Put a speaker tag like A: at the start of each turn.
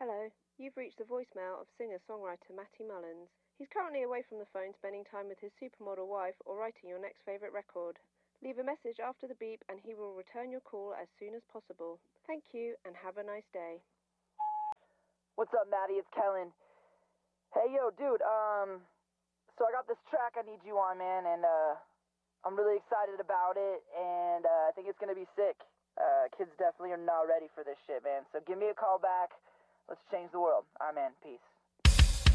A: Hello, you've reached the voicemail of singer-songwriter Matty Mullins. He's currently away from the phone spending time with his supermodel wife or writing your next favourite record. Leave a message after the beep and he will return your call as soon as possible. Thank you and have a nice day.
B: What's up, Maddie? It's Kellen. Hey, yo, dude, so I got this track I need you on, man, and, I'm really excited about it, and, I think it's gonna be sick. Kids definitely are not ready for this shit, man, so give me a call back. Let's change the world. All right, man. Peace.